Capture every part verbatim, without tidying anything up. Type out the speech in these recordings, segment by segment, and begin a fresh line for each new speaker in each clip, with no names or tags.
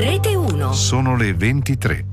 Rete uno.
Sono le ventitré.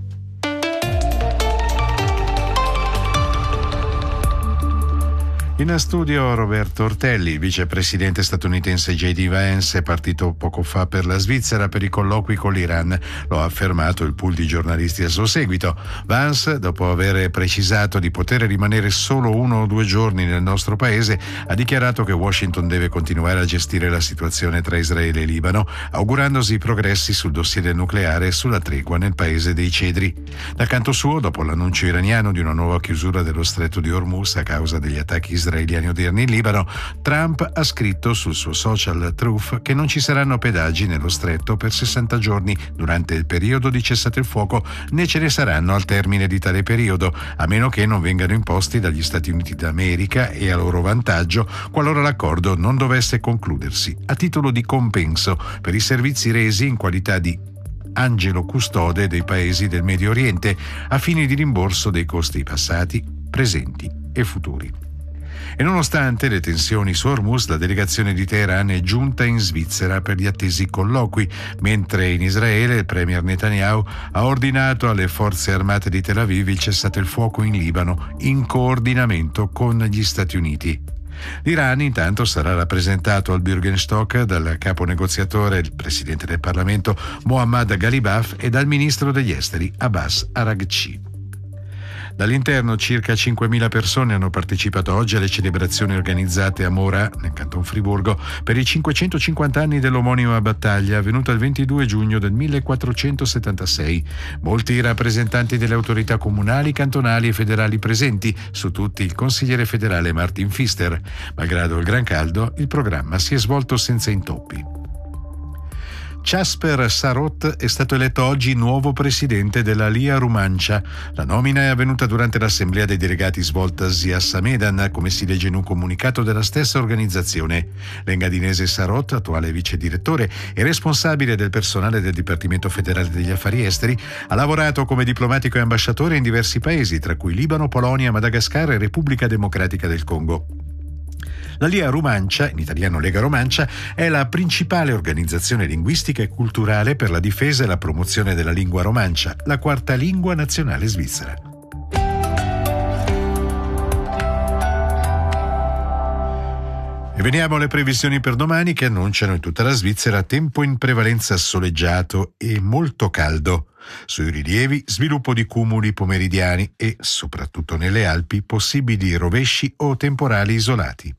In studio Roberto Ortelli, vicepresidente statunitense J D Vance è partito poco fa per la Svizzera per i colloqui con l'Iran. Lo ha affermato il pool di giornalisti a suo seguito. Vance, dopo aver precisato di poter rimanere solo uno o due giorni nel nostro paese, ha dichiarato che Washington deve continuare a gestire la situazione tra Israele e Libano, augurandosi progressi sul dossier nucleare e sulla tregua nel paese dei cedri. Dal canto suo, dopo l'annuncio iraniano di una nuova chiusura dello stretto di Hormuz a causa degli attacchi israeliani israeliani odierni in Libano, Trump ha scritto sul suo social Truth che non ci saranno pedaggi nello stretto per sessanta giorni durante il periodo di cessate il fuoco, né ce ne saranno al termine di tale periodo, a meno che non vengano imposti dagli Stati Uniti d'America e a loro vantaggio qualora l'accordo non dovesse concludersi, a titolo di compenso per i servizi resi in qualità di angelo custode dei paesi del Medio Oriente a fini di rimborso dei costi passati, presenti e futuri. E nonostante le tensioni su Hormuz, la delegazione di Teheran è giunta in Svizzera per gli attesi colloqui, mentre in Israele il premier Netanyahu ha ordinato alle forze armate di Tel Aviv il cessate il fuoco in Libano in coordinamento con gli Stati Uniti. L'Iran intanto sarà rappresentato al Bürgenstock dal capo negoziatore, il presidente del Parlamento Mohammad Ghalibaf, e dal ministro degli esteri Abbas Araghchi. Dall'interno circa cinquemila persone hanno partecipato oggi alle celebrazioni organizzate a Mora, nel canton Friburgo, per i cinquecentocinquanta anni dell'omonima battaglia avvenuta il ventidue giugno del millequattrocentosettantasei. Molti rappresentanti delle autorità comunali, cantonali e federali presenti, su tutti il consigliere federale Martin Pfister. Malgrado il gran caldo, il programma si è svolto senza intoppi. Casper Sarot è stato eletto oggi nuovo presidente dell'Alia Rumancia. La nomina è avvenuta durante l'assemblea dei delegati svoltasi a Samedan, come si legge in un comunicato della stessa organizzazione. L'engadinese Sarot, attuale vice direttore e responsabile del personale del Dipartimento federale degli affari esteri, ha lavorato come diplomatico e ambasciatore in diversi paesi, tra cui Libano, Polonia, Madagascar e Repubblica Democratica del Congo. La Lia Rumancia, in italiano Lega Romancia, è la principale organizzazione linguistica e culturale per la difesa e la promozione della lingua romancia, la quarta lingua nazionale svizzera. E veniamo alle previsioni per domani, che annunciano in tutta la Svizzera tempo in prevalenza soleggiato e molto caldo. Sui rilievi, sviluppo di cumuli pomeridiani e, soprattutto nelle Alpi, possibili rovesci o temporali isolati.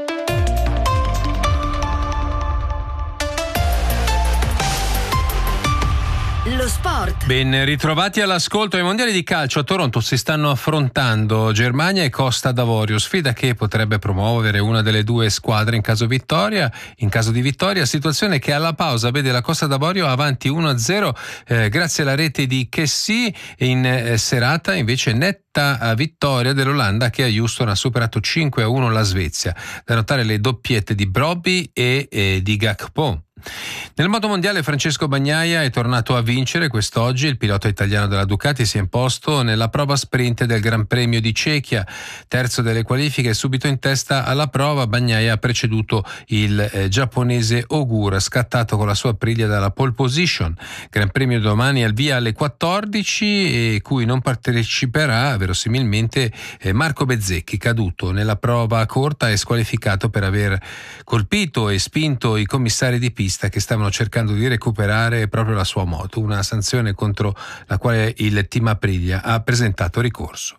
Lo sport.
Ben ritrovati all'ascolto. Ai mondiali di calcio a Toronto si stanno affrontando Germania e Costa d'Avorio, sfida che potrebbe promuovere una delle due squadre in caso vittoria. In caso di vittoria, situazione che alla pausa vede la Costa d'Avorio avanti uno a zero eh, grazie alla rete di Kessie, e in eh, serata invece netta vittoria dell'Olanda, che a Houston ha superato cinque a uno la Svezia. Da notare le doppiette di Brobbey e eh, di Gakpo. Nel moto mondiale Francesco Bagnaia è tornato a vincere quest'oggi. Il pilota italiano della Ducati si è imposto nella prova sprint del Gran Premio di Cechia, terzo delle qualifiche, subito in testa alla prova. Bagnaia ha preceduto il eh, giapponese Ogura, scattato con la sua Aprilia dalla pole position. Gran Premio domani al via alle quattordici, e cui non parteciperà verosimilmente eh, Marco Bezzecchi, caduto nella prova corta e squalificato per aver colpito e spinto i commissari di pista che stavano cercando di recuperare proprio la sua moto, una sanzione contro la quale il team Aprilia ha presentato ricorso.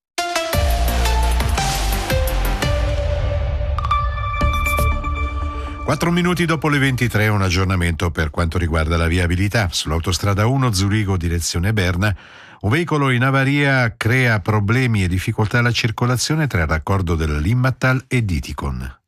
Quattro minuti dopo le ventitré, un aggiornamento per quanto riguarda la viabilità. Sull'autostrada uno Zurigo direzione Berna, un veicolo in avaria crea problemi e difficoltà alla circolazione tra il raccordo del Limmattal e Ditikon.